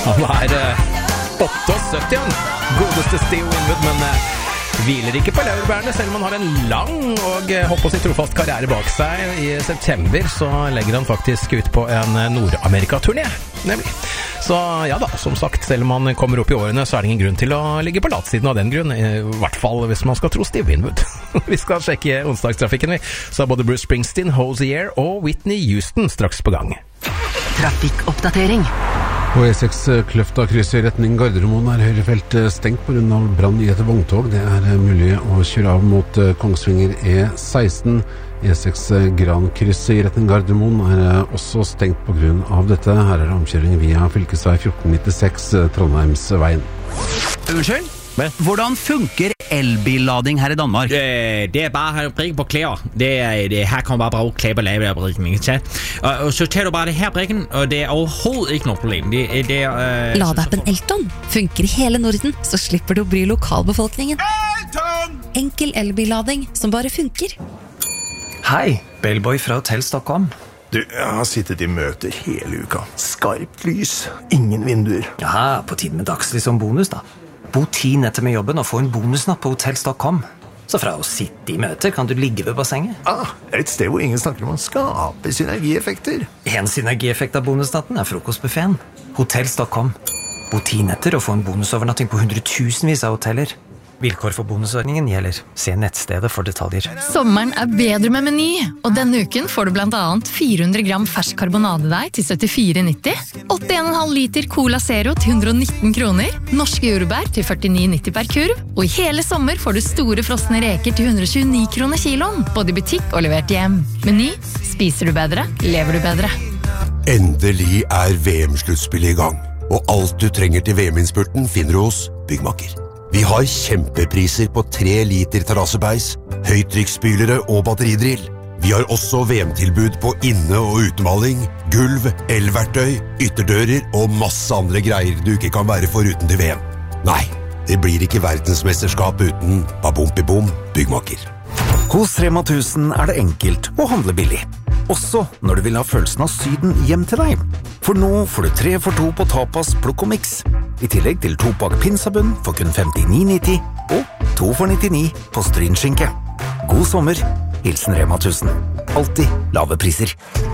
Han 78 igjen. Godeste Steve Winwood, men hviler ikke på laurbærene, selv om han har en lang og håper å si trofast karriere bak seg. I september så legger han faktisk ut på en Nord-Amerika-turné, nemlig. Så ja da, som sagt, selv om han kommer opp i årene, så er det ingen grunn til å ligge på latsiden av den grunn, i hvert fall hvis man skal tro Steve Winwood. Vi skal sjekke onsdagstrafikken, så er både Bruce Springsteen, Hosier og Whitney Houston straks på gang. Trafikkoppdatering. På E6 Kløfta kryss i retning Gardermoen er høyrefelt stengt på grunn av brann i et vogntog. Det er mulig å kjøre av mot Kongsvinger E16. E6 Gran kryss i retning Gardermoen er også stengt på grunn av dette. Her er omkjøring via fylkesvei 1496 Trondheimsveien. Unnskyld? Hvordan funker elbillading her i Danmark? Det bare at brikke på klær. Her kan man bare bruge klær på lave brikken, ikke? Og så tar du bare det her brikken, og det overhovedet ikke noe problem. Ladeappen Elton funker i hele Norden, så slipper du å bry lokalbefolkningen. Elton! Enkel elbillading som bare funker. Hei, Bellboy fra Hotell Stockholm. Du, jeg har sittet i møter hele uka. Skarpt lys, ingen vinduer. Ja, på tiden med dagslys som bonus da. Bo 10 netter med jobben og få en bonusnatt på Hotell Stockholm. Så fra å sitte i møter kan du ligge ved bassenget. Det er et sted hvor ingen snakker om å skape synergieffekter. En synergieffekt av bonusnatten er frokostbuffeten. Hotell Stockholm. Bo 10 netter og få en bonusovernatting på 100.000vis av hoteller. Vilkår for bonusordningen gjelder. Se nettstedet for detaljer. Sommeren er bedre med Meny, og denne uken får du blant annet 400 gram fersk karbonadedeig til 74,90, 81,5 liter Cola Zero til 119 kroner, norske jordbær til 49,90 per kurv, og i hele sommer får du store frosne reker til 129 kroner kiloen, både i butikk og levert hjem. Meny, spiser du bedre, lever du bedre. Endelig er VM-sluttspillet i gang, og alt du trenger til VM-innspurten finner du hos Byggmakker. Vi har kjempepriser på 3 liter terrassebeis, høytrykksspylere og batteridrill. Vi har også VM-tilbud på inne- og utemaling, gulv, elverktøy, ytterdører og masse andre greier du ikke kan være foruten til VM. Nei, det blir ikke verdensmesterskap uten Babompi-bom Byggmakker. Hos Rema 1000 er det enkelt å handle billig. Også når du vil ha følelsen av Syden hjem til deg. For nå får du 3 for 2 på tapas, plukk og mix. I tillegg til 2-pakk pinsabunn for kun 59,90 og 2 for 99 på strynskinke. God sommer, hilsen Rema 1000. Alltid lave priser.